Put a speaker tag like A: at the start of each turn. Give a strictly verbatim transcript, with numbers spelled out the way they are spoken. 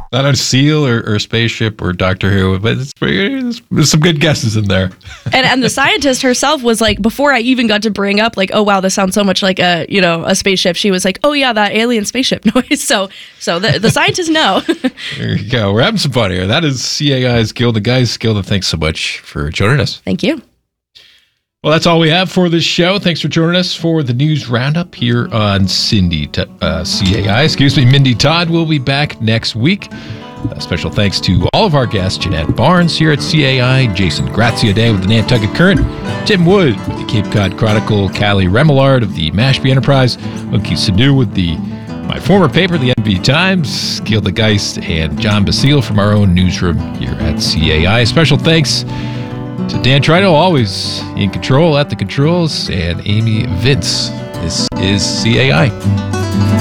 A: Not a seal or, or spaceship or Doctor Who, but it's pretty, there's some good guesses in there.
B: And and the scientist herself was like, before I even got to bring up like, oh wow, this sounds so much like a you know a spaceship. She was like, oh yeah, that alien spaceship noise. So so the the scientists know.
A: There you go. We're having some fun here. That is C A I's Guild of Guys Guild, and thanks so much for joining us.
B: Thank you.
A: Well, that's all we have for this show. Thanks for joining us for the news roundup here on Cindy uh, C A I. Excuse me, Mindy Todd will be back next week. A special thanks to all of our guests: Jeanette Barnes here at C A I, Jason Grazia Day with the Nantucket Current, Tim Wood with the Cape Cod Chronicle, Callie Remillard of the Mashpee Enterprise, Unky Sanu with the my former paper, the N B Times, Gilda Geist, and John Basile from our own newsroom here at C A I. Special thanks to Dan Trino, always in control at the controls, and Amy Vince. This is C A I.